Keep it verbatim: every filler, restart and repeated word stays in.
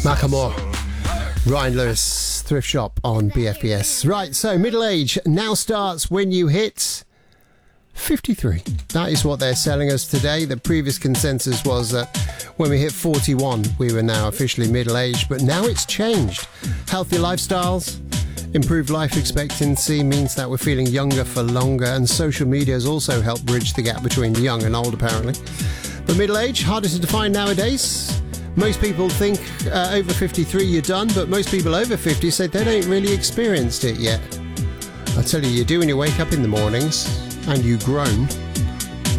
Macklemore, Ryan Lewis, Thrift Shop on B F B S. Right, so middle age now starts when you hit fifty-three. That is what they're selling us today. The previous consensus was that when we hit forty-one, we were now officially middle aged, but now it's changed. Healthy lifestyles, improved life expectancy means that we're feeling younger for longer, and social media has also helped bridge the gap between young and old, apparently. But middle age, harder to define nowadays. Most people think uh, over fifty-three you're done, but most people over fifty say they don't really experienced it yet. I tell you, you do when you wake up in the mornings and you groan.